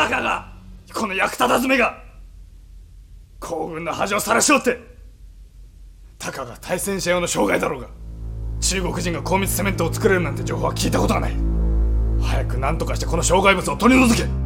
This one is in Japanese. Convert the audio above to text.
バカが、この役立たずめが皇軍の恥をさらしおって。たかが対戦車用の障害だろうが、中国人が高密セメントを作れるなんて情報は聞いたことがない。早く何とかしてこの障害物を取り除け。